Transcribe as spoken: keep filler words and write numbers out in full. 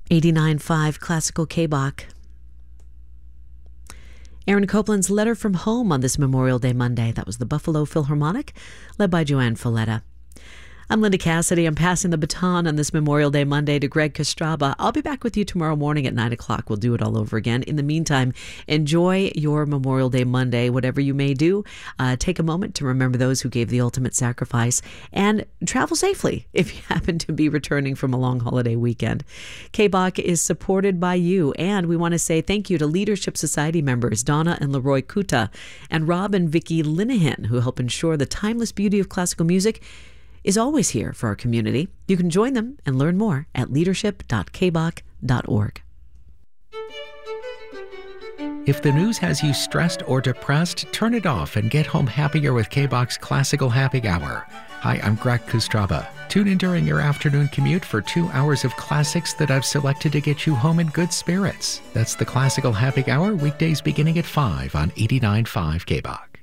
eighty-nine point five Classical K-Bach. Aaron Copland's Letter from Home on this Memorial Day Monday. That was the Buffalo Philharmonic, led by Joanne Folletta. I'm Linda Cassidy. I'm passing the baton on this Memorial Day Monday to Greg Kostraba. I'll be back with you tomorrow morning at nine o'clock. We'll do it all over again. In the meantime, enjoy your Memorial Day Monday, whatever you may do. Uh, take a moment to remember those who gave the ultimate sacrifice, and travel safely if you happen to be returning from a long holiday weekend. K-Bach is supported by you, and we want to say thank you to Leadership Society members Donna and Leroy Kuta and Rob and Vicky Linehan, who help ensure the timeless beauty of classical music is always here for our community. You can join them and learn more at leadership dot k bach dot org. If the news has you stressed or depressed, turn it off and get home happier with K-Bach's Classical Happy Hour. Hi, I'm Greg Kostraba. Tune in during your afternoon commute for two hours of classics that I've selected to get you home in good spirits. That's the Classical Happy Hour, weekdays beginning at five on eighty-nine point five K-Bach.